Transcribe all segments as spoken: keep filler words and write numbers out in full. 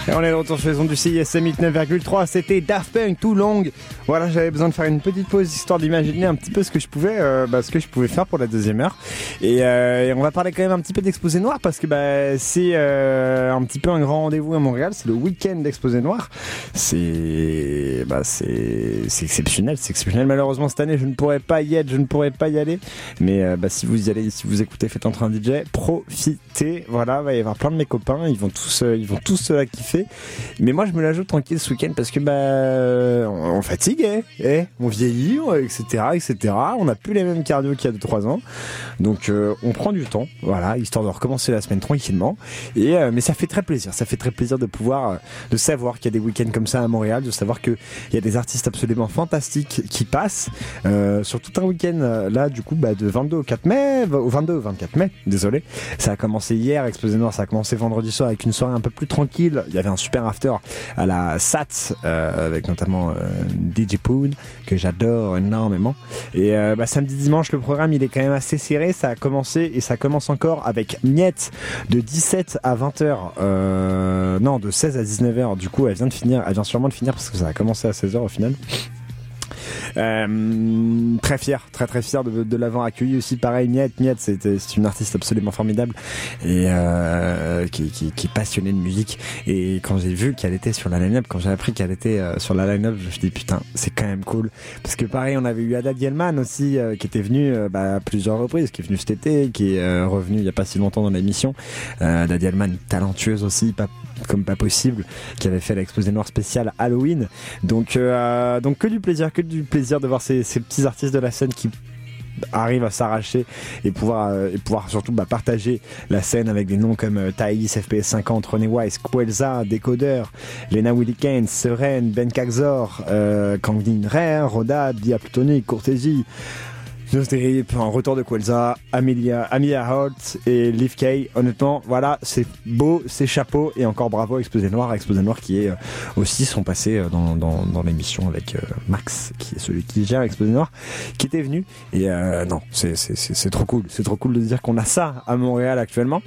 Et on est de retour sur les ondes du C I S M quatre-vingt-neuf virgule trois, c'était Daft Punk, Too Long. Voilà, j'avais besoin de faire une petite pause histoire d'imaginer un petit peu ce que je pouvais, euh, bah, ce que je pouvais faire pour la deuxième heure. Et, euh, et on va parler quand même un petit peu d'Exposé Noir parce que bah, c'est euh, un petit peu un grand rendez-vous à Montréal, c'est le week-end d'Exposé Noir. C'est, bah, c'est, c'est exceptionnel, c'est exceptionnel. Malheureusement cette année je ne pourrais pas y être, je ne pourrais pas y aller. Mais euh, bah, si vous y allez, si vous écoutez Faites Entrer un D J, profitez. Voilà, il va y avoir plein de mes copains, ils vont tous, euh, ils vont tous euh, kiffer. Mais moi je me la joue tranquille ce week-end parce que bah on, on fatigue, eh, eh, on vieillit, et cetera, et cetera. On n'a plus les mêmes cardio qu'il y a deux trois ans, donc euh, on prend du temps, voilà, histoire de recommencer la semaine tranquillement. Et euh, mais ça fait très plaisir, ça fait très plaisir de pouvoir, euh, de savoir qu'il y a des week-ends comme ça à Montréal, de savoir que il y a des artistes absolument fantastiques qui passent euh, sur tout un week-end. Euh, là, du coup, bah de vingt-deux au quatre mai, au vingt-deux au vingt-quatre mai, désolé. Ça a commencé hier, Exposé Noir, ça a commencé vendredi soir avec une soirée un peu plus tranquille. Il y avait un super after à la S A T euh, avec notamment euh, D J Poon que j'adore énormément. Et euh, bah, samedi dimanche le programme il est quand même assez serré. Ça a commencé et ça commence encore avec Miette de dix-sept à vingt heures, euh, non de seize à dix-neuf heures. Du coup elle vient de finir, elle vient sûrement de finir parce que ça a commencé à seize heures au final. Euh, très fier, très très fier de, de l'avoir accueilli aussi. Pareil, Miette, Miette, c'est, c'est une artiste absolument formidable et euh, qui, qui, qui est passionnée de musique. Et quand j'ai vu qu'elle était sur la line-up, quand j'ai appris qu'elle était euh, sur la line-up, je me suis dit putain, c'est quand même cool. Parce que pareil, on avait eu Ada Dielman aussi, euh, qui était venue euh, bah, à plusieurs reprises, qui est venue cet été, qui est euh, revenue il y a pas si longtemps dans l'émission. Euh, Ada Dielman, talentueuse aussi, pas comme pas possible, qui avait fait l'Exposé Noir spécial Halloween. Donc, euh, donc que du plaisir, que du plaisir de voir ces, ces petits artistes de la scène qui arrivent à s'arracher et pouvoir, euh, et pouvoir surtout bah, partager la scène avec des noms comme euh, Thaïs, F P S cinquante, René Wise, Kwelza, Décodeur, Lena Willikens, Seren, Ben Kaxor, euh, Kangdin Rare, Roda, Bia Plutonic, Courtésie, Nosderip, en retour de Kwelza, Amelia, Amelia Holt et Liv Kay. Honnêtement, voilà, c'est beau, c'est chapeau et encore bravo à Exposé Noir, à Exposé Noir qui est euh, aussi sont passés dans, dans, dans l'émission avec euh, Max, qui est celui qui gère Exposé Noir, qui était venu. Et euh, non, c'est, c'est, c'est, c'est trop cool, c'est trop cool de dire qu'on a ça à Montréal actuellement.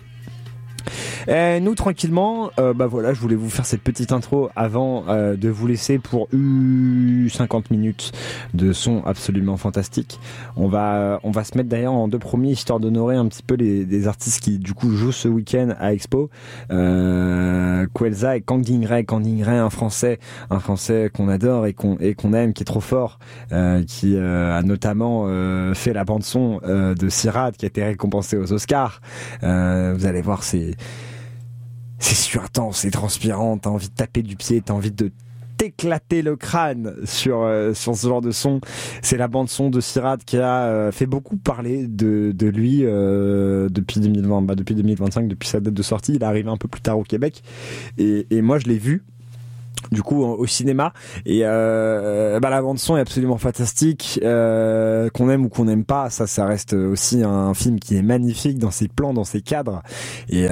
Et nous tranquillement, euh, bah voilà, je voulais vous faire cette petite intro avant euh, de vous laisser pour euh, cinquante minutes de son absolument fantastique. On va, on va se mettre d'ailleurs en deux premiers histoire d'honorer un petit peu les, les artistes qui du coup jouent ce week-end à Expo. Euh, Kwelza et Kangdin Ray, Kangdin Ray, un français, un français qu'on adore et qu'on et qu'on aime, qui est trop fort, euh, qui euh, a notamment euh, fait la bande son euh, de Sirad, qui a été récompensé aux Oscars. Euh, vous allez voir, c'est c'est suintant, c'est transpirant, t'as envie de taper du pied, t'as envie de t'éclater le crâne sur euh, sur ce genre de son. C'est la bande son de Sirad qui a euh, fait beaucoup parler de de lui euh, depuis deux mille vingt, bah depuis deux mille vingt-cinq, depuis sa date de sortie. Il est arrivé un peu plus tard au Québec et et moi je l'ai vu du coup au cinéma et euh, bah la bande son est absolument fantastique, euh, qu'on aime ou qu'on n'aime pas, ça ça reste aussi un film qui est magnifique dans ses plans, dans ses cadres et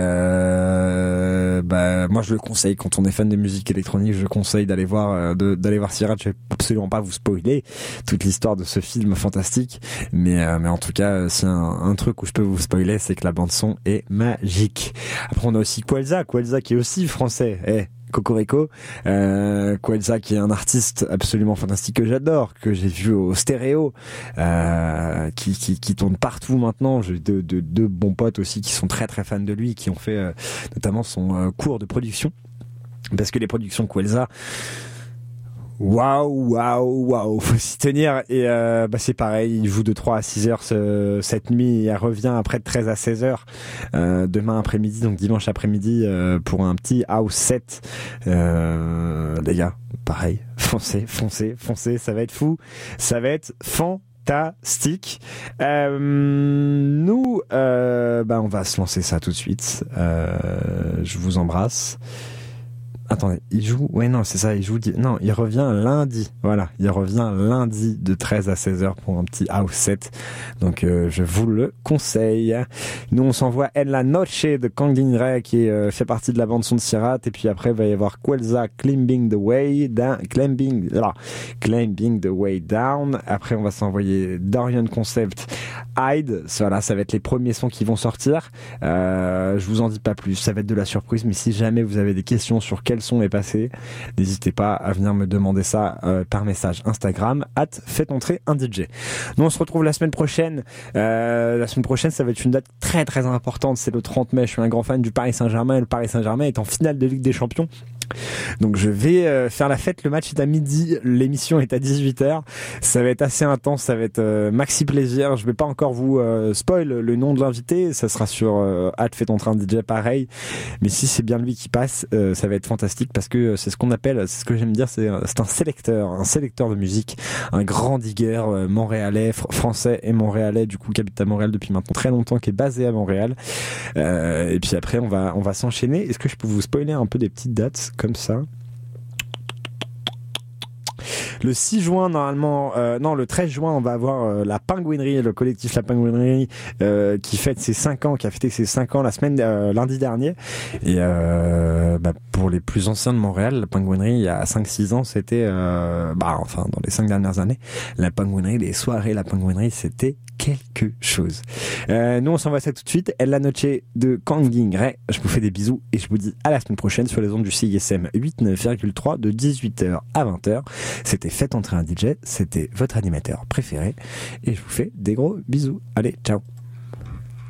euh, bah moi je le conseille quand on est fan de musique électronique, je conseille d'aller voir euh, de, d'aller voir Sirad. Je vais absolument pas vous spoiler toute l'histoire de ce film fantastique, mais euh, mais en tout cas c'est un, un truc où je peux vous spoiler, c'est que la bande son est magique. Après on a aussi Kwelza, Kwelza qui est aussi français, eh Cocorico, euh, Kwelza qui est un artiste absolument fantastique que j'adore, que j'ai vu au stéréo, euh, qui, qui, qui tourne partout maintenant. J'ai deux, deux, deux bons potes aussi qui sont très très fans de lui, qui ont fait euh, notamment son euh, cours de production, parce que les productions Kwelza, waouh, waouh, waouh, faut s'y tenir. Et euh, bah c'est pareil, il joue de trois à six heures ce, cette nuit, et elle revient après de treize à seize heures euh, demain après-midi, donc dimanche après-midi, euh, pour un petit house set. Euh, les gars, pareil, foncez, foncez, foncez, ça va être fou, ça va être fantastique. Euh, nous, euh, bah on va se lancer ça tout de suite. Euh, je vous embrasse. Attendez, il joue, ouais non c'est ça, il joue, non il revient lundi, voilà, il revient lundi de treize à seize heures pour un petit house set, donc euh, je vous le conseille. Nous on s'envoie En La Noche de Kangdin Ray qui euh, fait partie de la bande son de Sirad, et puis après il va y avoir Kwelza, Climbing the Way Down, Climbing, là, Climbing the Way Down, après on va s'envoyer Dorian Concept, Hyde, voilà, ça va être les premiers sons qui vont sortir, euh, je vous en dis pas plus, ça va être de la surprise, mais si jamais vous avez des questions sur quels quel son est passé, n'hésitez pas à venir me demander ça euh, par message Instagram, at faites entrer un D J. Nous on se retrouve la semaine prochaine. Euh, la semaine prochaine, ça va être une date très très importante, c'est le trente mai. Je suis un grand fan du Paris Saint-Germain et le Paris Saint-Germain est en finale de Ligue des Champions. Donc je vais euh, faire la fête, le match est à midi, l'émission est à dix-huit heures, ça va être assez intense, ça va être euh, maxi plaisir, je vais pas encore vous euh, spoil le nom de l'invité, ça sera sur euh, Hâte fait entrer un D J pareil, mais si c'est bien lui qui passe, euh, ça va être fantastique parce que c'est ce qu'on appelle, c'est ce que j'aime dire, c'est, c'est un sélecteur, un sélecteur de musique, un grand digger euh, montréalais, fr- français et montréalais du coup qui habite à Montréal depuis maintenant très longtemps, qui est basé à Montréal, euh, et puis après on va, on va s'enchaîner. Est-ce que je peux vous spoiler un peu des petites dates comme ça? Le six juin, normalement, euh, non, le treize juin, on va avoir euh, la Pingouinerie, le collectif La Pingouinerie, euh, qui fête ses cinq ans, qui a fêté ses cinq ans la semaine, euh, lundi dernier. Et euh, bah, pour les plus anciens de Montréal, la Pingouinerie, il y a cinq six ans, c'était, euh, bah, enfin, dans les cinq dernières années, la Pingouinerie, les soirées, la Pingouinerie, c'était quelque chose. Euh, nous, on s'envoie ça tout de suite. Elle la noche de Kangin Ray. Je vous fais des bisous et je vous dis à la semaine prochaine sur les ondes du C I S M huit neuf virgule trois de dix-huit heures à vingt heures. C'était Faites entrer un D J. C'était votre animateur préféré et je vous fais des gros bisous. Allez, ciao.